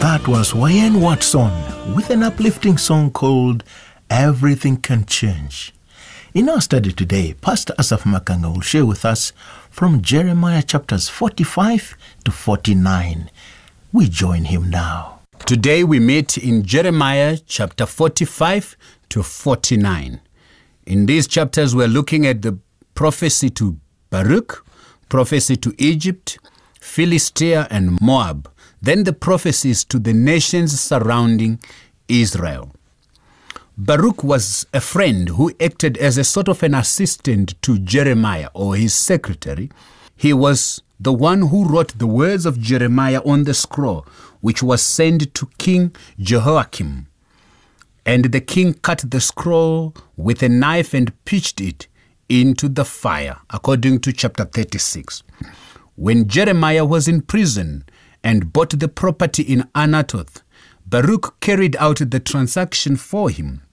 That was Wayne Watson with an uplifting song called Everything Can Change. In our study today, Pastor Asaph Makanga will share with us from Jeremiah chapters 45 to 49. We join him now. Today we meet in Jeremiah chapter 45 to 49. In these chapters we're looking at the prophecy to Baruch, prophecy to Egypt, Philistia and Moab, then the prophecies to the nations surrounding Israel. Baruch was a friend who acted as a sort of an assistant to Jeremiah or his secretary. He was the one who wrote the words of Jeremiah on the scroll, which was sent to King Jehoiakim. And the king cut the scroll with a knife and pitched it into the fire, according to chapter 36. When Jeremiah was in prison and bought the property in Anathoth, Baruch carried out the transaction for him.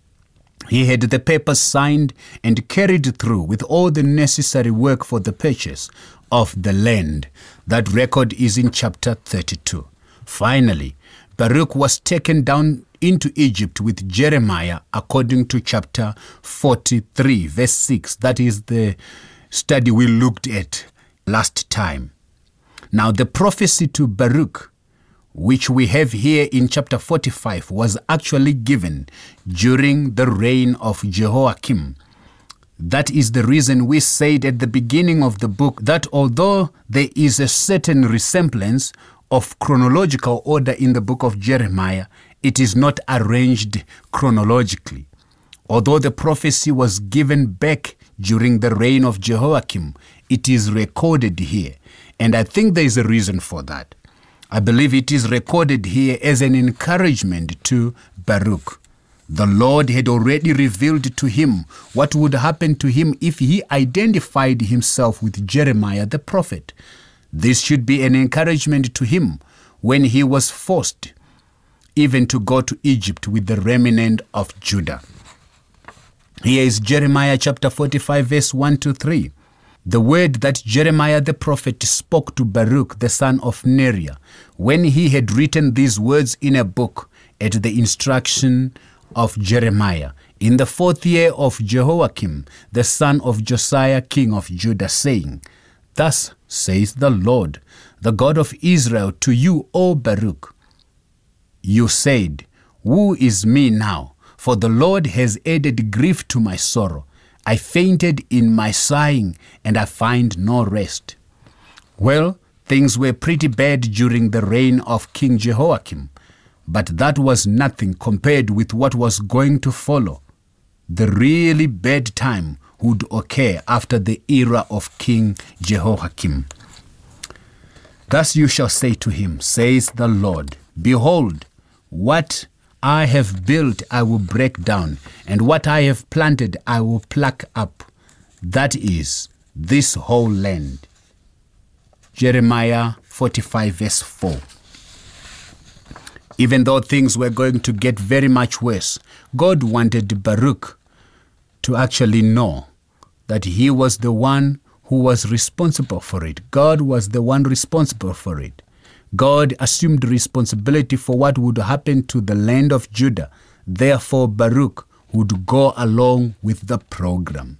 He had the papers signed and carried through with all the necessary work for the purchase of the land. That record is in chapter 32. Finally, Baruch was taken down into Egypt with Jeremiah according to chapter 43, verse 6. That is the study we looked at last time. Now, the prophecy to Baruch, which we have here in chapter 45, was actually given during the reign of Jehoiakim. That is the reason we said at the beginning of the book that although there is a certain resemblance of chronological order in the book of Jeremiah, it is not arranged chronologically. Although the prophecy was given back during the reign of Jehoiakim, it is recorded here. And I think there is a reason for that. I believe it is recorded here as an encouragement to Baruch. The Lord had already revealed to him what would happen to him if he identified himself with Jeremiah the prophet. This should be an encouragement to him when he was forced even to go to Egypt with the remnant of Judah. Here is Jeremiah chapter 45, verse 1 to 3. The word that Jeremiah the prophet spoke to Baruch the son of Neriah, when he had written these words in a book at the instruction of Jeremiah, in the 4th year of Jehoiakim, the son of Josiah king of Judah, saying, Thus says the Lord, the God of Israel, to you, O Baruch. You said, Who is me now? For the Lord has added grief to my sorrow. I fainted in my sighing, and I find no rest. Well, things were pretty bad during the reign of King Jehoiakim, but that was nothing compared with what was going to follow. The really bad time would occur after the era of King Jehoiakim. Thus you shall say to him, says the Lord, Behold, what I have built I will break down, and what I have planted I will pluck up. That is, this whole land. Jeremiah 45 verse 4. Even though things were going to get very much worse, God wanted Baruch to actually know that he was the one who was responsible for it. God was the one responsible for it. God assumed responsibility for what would happen to the land of Judah. Therefore, Baruch would go along with the program.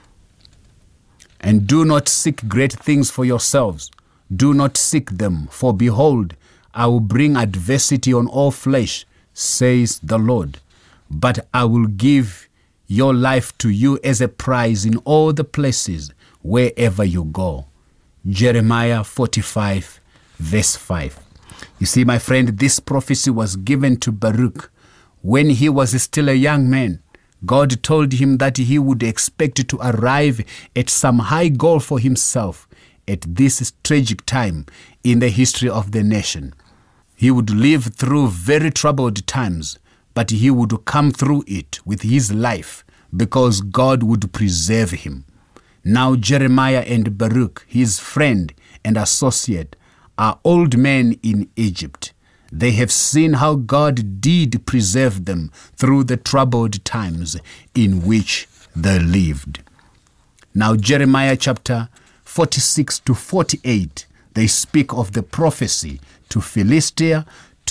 And do not seek great things for yourselves. Do not seek them, for behold, I will bring adversity on all flesh, says the Lord. But I will give your life to you as a prize in all the places wherever you go. Jeremiah 45 verse 5. You see, my friend, this prophecy was given to Baruch when he was still a young man. God told him that he would expect to arrive at some high goal for himself at this tragic time in the history of the nation. He would live through very troubled times, but he would come through it with his life because God would preserve him. Now Jeremiah and Baruch, his friend and associate, are old men in Egypt. They have seen how God did preserve them through the troubled times in which they lived. Now Jeremiah chapter 46 to 48, they speak of the prophecy to Philistia,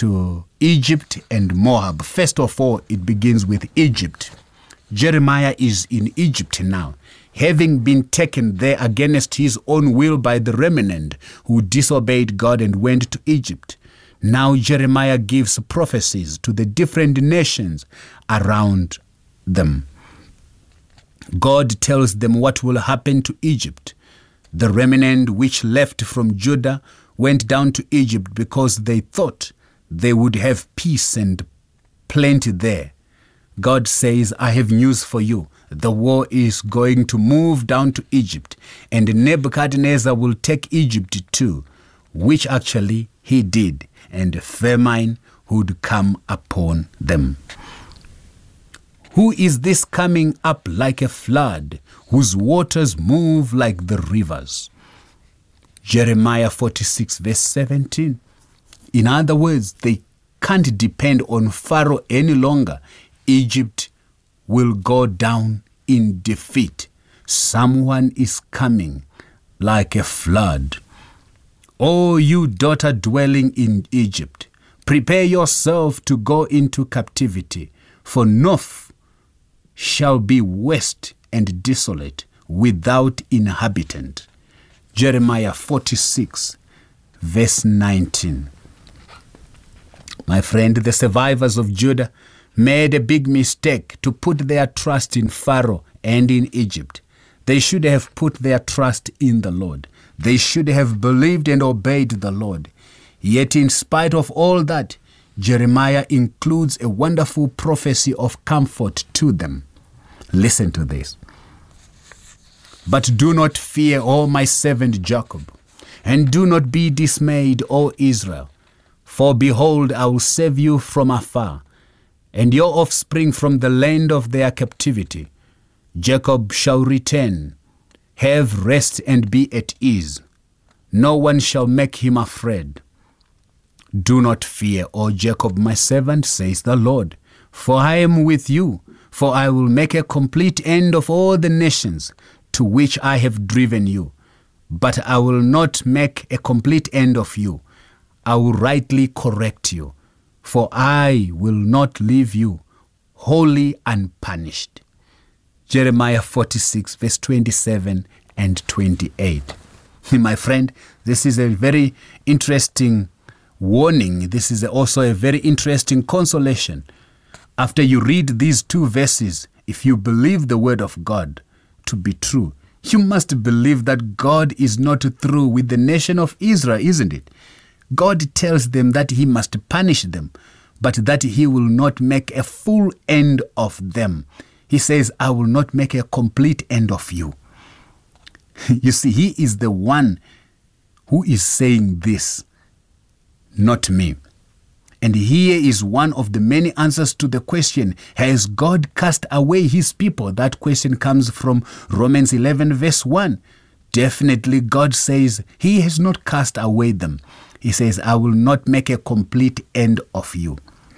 to Egypt and Moab. First of all, it begins with Egypt. Jeremiah is in Egypt now, having been taken there against his own will by the remnant who disobeyed God and went to Egypt. Now Jeremiah gives prophecies to the different nations around them. God tells them what will happen to Egypt. The remnant which left from Judah went down to Egypt because they thought they would have peace and plenty there. God says, I have news for you. The war is going to move down to Egypt, and Nebuchadnezzar will take Egypt too, which actually he did, and a famine would come upon them. Who is this coming up like a flood, whose waters move like the rivers? Jeremiah 46 verse 17. In other words, they can't depend on Pharaoh any longer. Egypt will go down in defeat. Someone is coming like a flood. O you daughter dwelling in Egypt, prepare yourself to go into captivity, for north shall be waste and desolate, without inhabitant. Jeremiah 46 verse 19. My friend, the survivors of Judah made a big mistake to put their trust in Pharaoh and in Egypt. They should have put their trust in the Lord. They should have believed and obeyed the Lord. Yet in spite of all that, Jeremiah includes a wonderful prophecy of comfort to them. Listen to this. But do not fear, O my servant Jacob, and do not be dismayed, O Israel. For behold, I will save you from afar, and your offspring from the land of their captivity. Jacob shall return, have rest and be at ease. No one shall make him afraid. Do not fear, O Jacob, my servant, says the Lord, for I am with you, for I will make a complete end of all the nations to which I have driven you. But I will not make a complete end of you. I will rightly correct you, for I will not leave you wholly unpunished. Jeremiah 46 verse 27 and 28. My friend, this is a very interesting warning. This is also a very interesting consolation. After you read these two verses, if you believe the word of God to be true, you must believe that God is not through with the nation of Israel, isn't it? God tells them that he must punish them, but that he will not make a full end of them. He says, I will not make a complete end of you. You see, he is the one who is saying this, not me. And here is one of the many answers to the question, has God cast away his people? That question comes from Romans 11 verse 1. Definitely God says he has not cast away them. He says, I will not make a complete end of you.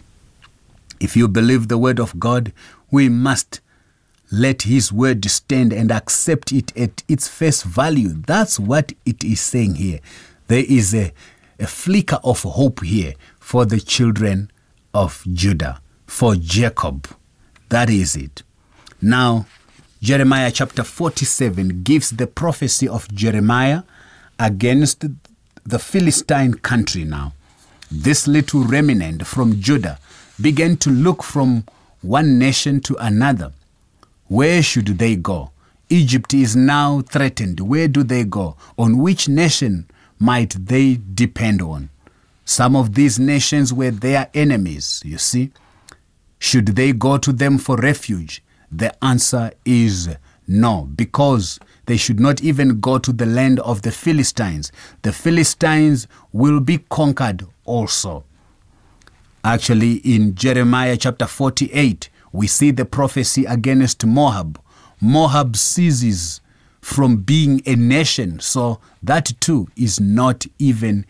If you believe the word of God, we must let his word stand and accept it at its face value. That's what it is saying here. There is a flicker of hope here for the children of Judah, for Jacob. That is it. Now, Jeremiah chapter 47 gives the prophecy of Jeremiah against the Philistine country now. This little remnant from Judah began to look from one nation to another. Where should they go? Egypt is now threatened. Where do they go? On which nation might they depend on? Some of these nations were their enemies, you see. Should they go to them for refuge? The answer is no, because they should not even go to the land of the Philistines. The Philistines will be conquered also. Actually, in Jeremiah chapter 48, we see the prophecy against Moab. Moab ceases from being a nation, so that too is not even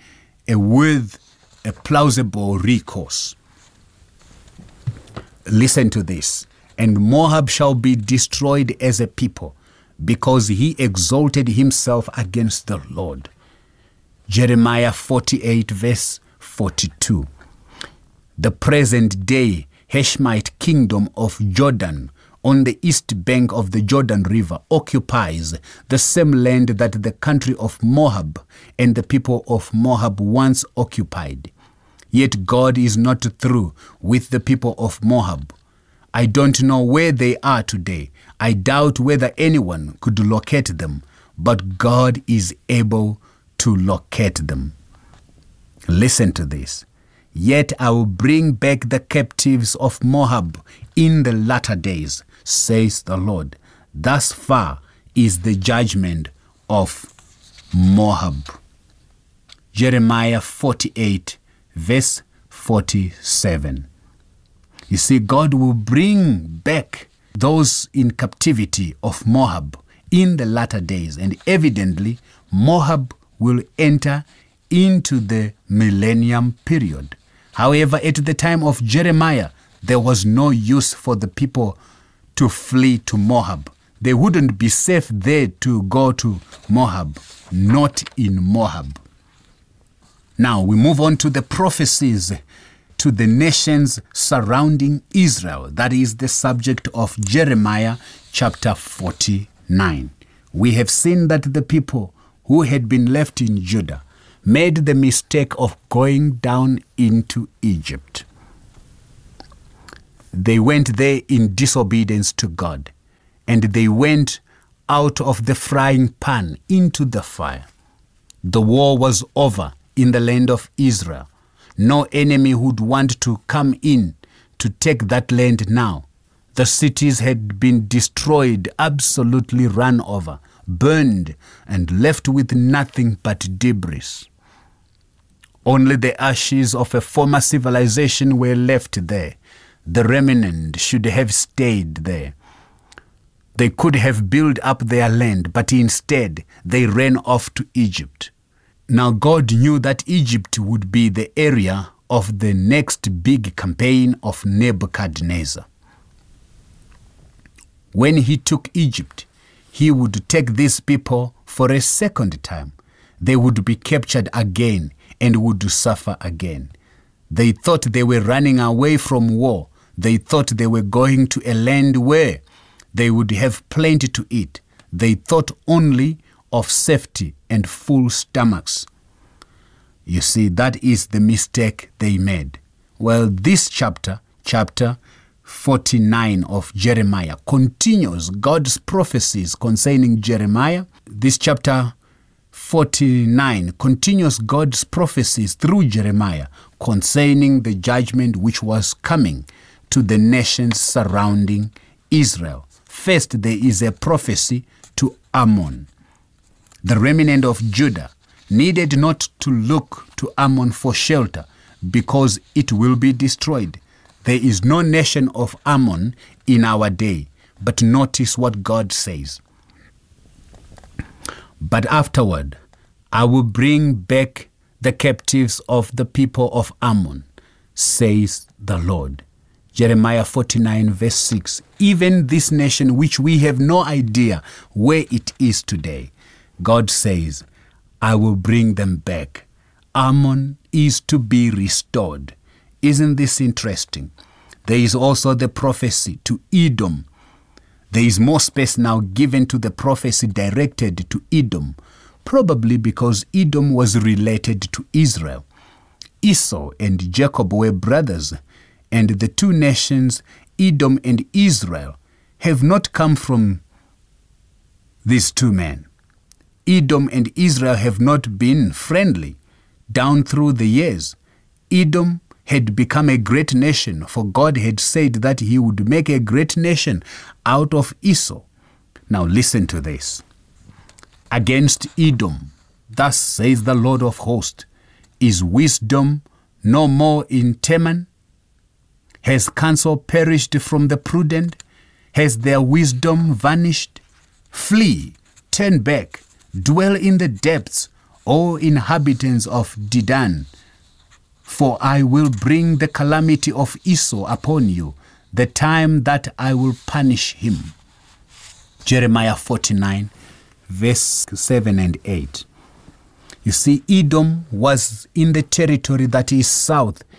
a plausible recourse. Listen to this. And Moab shall be destroyed as a people, because he exalted himself against the Lord. Jeremiah 48 verse 42. The present day Heshmite kingdom of Jordan on the east bank of the Jordan River occupies the same land that the country of Moab and the people of Moab once occupied. Yet God is not through with the people of Moab. I don't know where they are today. I doubt whether anyone could locate them, but God is able to locate them. Listen to this. Yet I will bring back the captives of Moab in the latter days, says the Lord. Thus far is the judgment of Moab. Jeremiah 48, verse 47. You see, God will bring back those in captivity of Moab in the latter days, and evidently Moab will enter into the millennium period. However, at the time of Jeremiah, there was no use for the people to flee to Moab. They wouldn't be safe there to go to Moab, not in Moab. Now we move on to the prophecies to the nations surrounding Israel. That is the subject of Jeremiah chapter 49. We have seen that the people who had been left in Judah made the mistake of going down into Egypt. They went there in disobedience to God, and they went out of the frying pan into the fire. The war was over in the land of Israel. No enemy would want to come in to take that land now. The cities had been destroyed, absolutely run over, burned, and left with nothing but debris. Only the ashes of a former civilization were left there. The remnant should have stayed there. They could have built up their land, but instead they ran off to Egypt. Now God knew that Egypt would be the area of the next big campaign of Nebuchadnezzar. When he took Egypt, he would take these people for a second time. They would be captured again and would suffer again. They thought they were running away from war. They thought they were going to a land where they would have plenty to eat. They thought only of safety and full stomachs. You see, that is the mistake they made. Well, this chapter 49 of Jeremiah, continues God's prophecies concerning Jeremiah. This chapter 49 continues God's prophecies through Jeremiah concerning the judgment which was coming to the nations surrounding Israel. First, there is a prophecy to Ammon. The remnant of Judah needed not to look to Ammon for shelter because it will be destroyed. There is no nation of Ammon in our day, but notice what God says. But afterward, I will bring back the captives of the people of Ammon, says the Lord. Jeremiah 49 verse 6. Even this nation which we have no idea where it is today, God says, I will bring them back. Ammon is to be restored. Isn't this interesting? There is also the prophecy to Edom. There is more space now given to the prophecy directed to Edom, probably because Edom was related to Israel. Esau and Jacob were brothers, and the two nations, Edom and Israel, have not come from these two men. Edom and Israel have not been friendly down through the years. Edom had become a great nation, for God had said that he would make a great nation out of Esau. Now listen to this. Against Edom, thus says the Lord of hosts, is wisdom no more in Teman? Has counsel perished from the prudent? Has their wisdom vanished? Flee, turn back, dwell in the depths, O inhabitants of Dedan. For I will bring the calamity of Esau upon you, the time that I will punish him. Jeremiah 49, verse 7 and 8. You see, Edom was in the territory that is south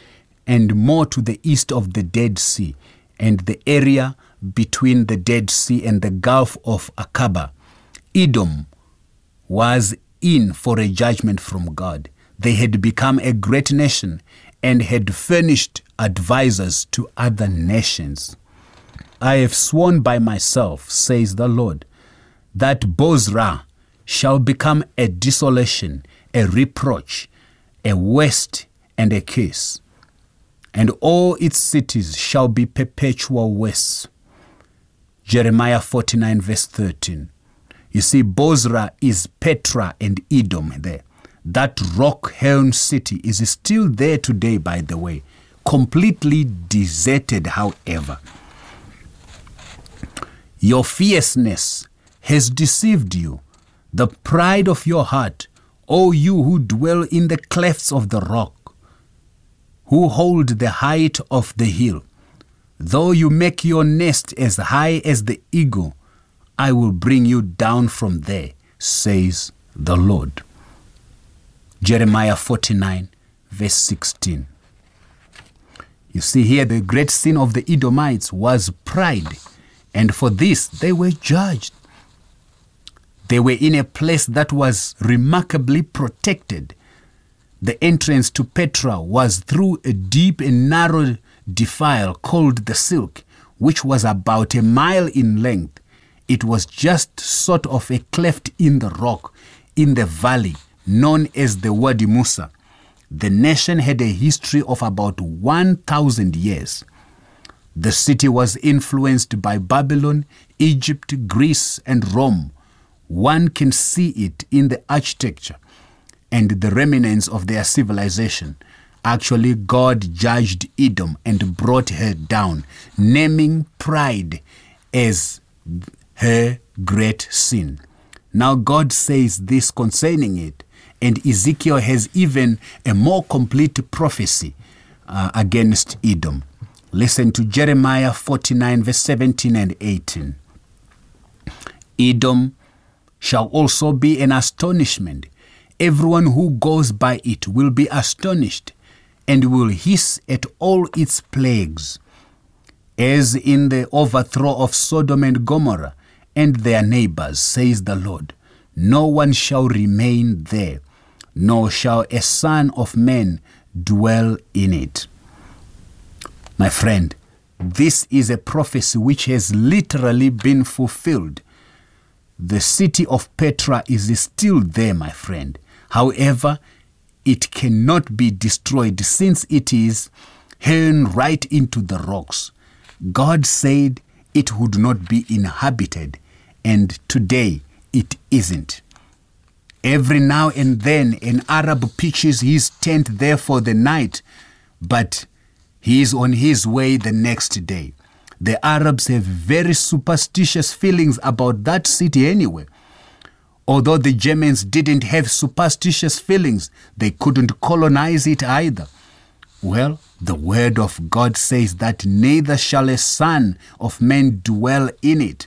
and more to the east of the Dead Sea, and the area between the Dead Sea and the Gulf of Aqaba. Edom was in for a judgment from God. They had become a great nation and had furnished advisors to other nations. I have sworn by myself, says the Lord, that Bozrah shall become a desolation, a reproach, a waste, and a curse, and all its cities shall be perpetual wastes. Jeremiah 49 verse 13. You see, Bozrah is Petra and Edom there. That rock-hewn city is still there today, by the way, completely deserted, however. Your fierceness has deceived you, the pride of your heart, O you who dwell in the clefts of the rock, who hold the height of the hill. Though you make your nest as high as the eagle, I will bring you down from there, says the Lord. Jeremiah 49, verse 16. You see here, the great sin of the Edomites was pride, and for this they were judged. They were in a place that was remarkably protected. The entrance to Petra was through a deep and narrow defile called the Silk, which was about a mile in length. It was just sort of a cleft in the rock in the valley known as the Wadi Musa. The nation had a history of about 1,000 years. The city was influenced by Babylon, Egypt, Greece, and Rome. One can see it in the architecture and the remnants of their civilization. Actually, God judged Edom and brought her down, naming pride as her great sin. Now God says this concerning it, and Ezekiel has even a more complete prophecy against Edom. Listen to Jeremiah 49 verse 17 and 18. Edom shall also be an astonishment. Everyone who goes by it will be astonished and will hiss at all its plagues. As in the overthrow of Sodom and Gomorrah and their neighbors, says the Lord, no one shall remain there, nor shall a son of man dwell in it. My friend, this is a prophecy which has literally been fulfilled. The city of Petra is still there, my friend. However, it cannot be destroyed since it is hewn right into the rocks. God said it would not be inhabited, and today it isn't. Every now and then an Arab pitches his tent there for the night, but he is on his way the next day. The Arabs have very superstitious feelings about that city anyway. Although the Germans didn't have superstitious feelings, they couldn't colonize it either. Well, the word of God says that neither shall a son of man dwell in it.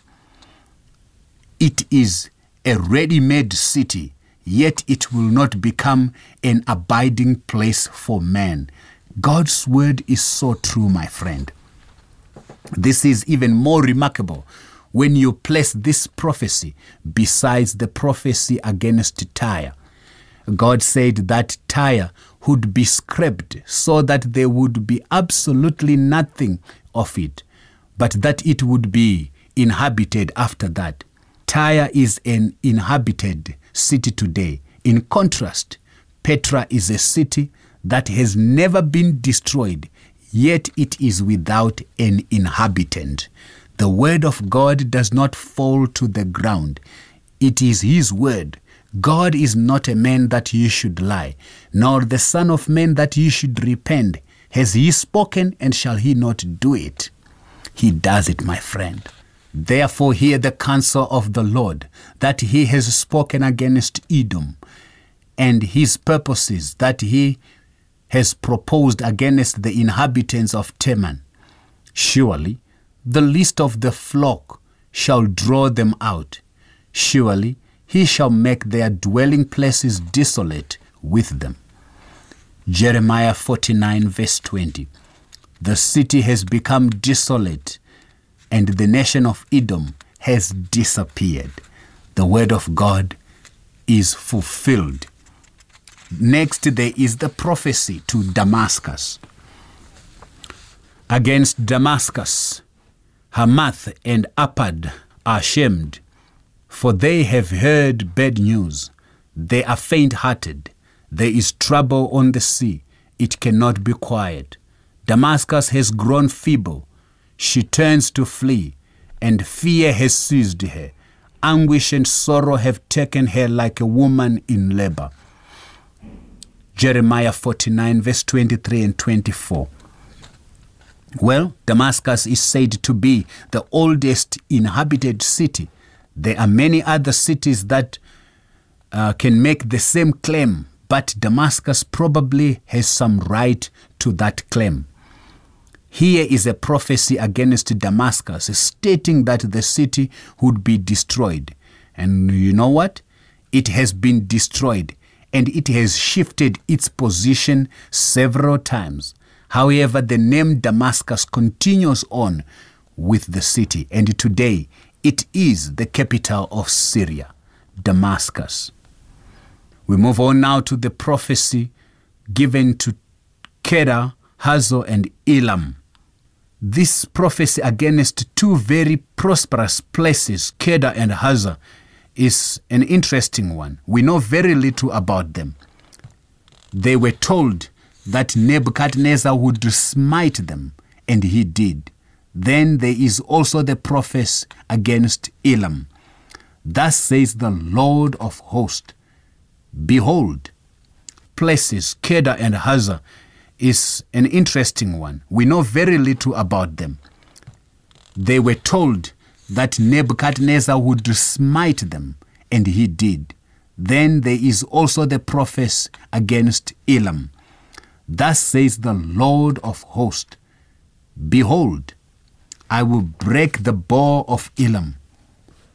It is a ready-made city, yet it will not become an abiding place for man. God's word is so true, my friend. This is even more remarkable when you place this prophecy besides the prophecy against Tyre. God said that Tyre would be scraped so that there would be absolutely nothing of it, but that it would be inhabited after that. Tyre is an inhabited city today. In contrast, Petra is a city that has never been destroyed, yet it is without an inhabitant. The word of God does not fall to the ground. It is his word. God is not a man that he should lie, nor the son of man that he should repent. Has he spoken, and shall he not do it? He does it, my friend. Therefore hear the counsel of the Lord, that he has spoken against Edom, and his purposes that he has proposed against the inhabitants of Teman. Surely the least of the flock shall draw them out. Surely he shall make their dwelling places desolate with them. Jeremiah 49 verse 20. The city has become desolate, and the nation of Edom has disappeared. The word of God is fulfilled. Next, there is the prophecy to Damascus. Against Damascus, Hamath and Arpad are ashamed, for they have heard bad news. They are faint-hearted. There is trouble on the sea. It cannot be quiet. Damascus has grown feeble. She turns to flee, and fear has seized her. Anguish and sorrow have taken her like a woman in labor. Jeremiah 49 verse 23 and 24. Well, Damascus is said to be the oldest inhabited city. There are many other cities that can make the same claim, but Damascus probably has some right to that claim. Here is a prophecy against Damascus, stating that the city would be destroyed. And you know what? It has been destroyed, and it has shifted its position several times. However, the name Damascus continues on with the city, and today it is the capital of Syria, Damascus. We move on now to the prophecy given to Kedar, Hazo, and Elam. This prophecy against two very prosperous places, Kedar and Hazo, is an interesting one. We know very little about them. They were told that Nebuchadnezzar would smite them, and he did. Then there is also the prophecy against Elam. Thus says the Lord of hosts, behold, places, Kedar and Hazo, is an interesting one. We know very little about them. They were told that Nebuchadnezzar would smite them, and he did. Then there is also the prophecy against Elam. Thus says the Lord of hosts, behold, I will break the bow of Elam,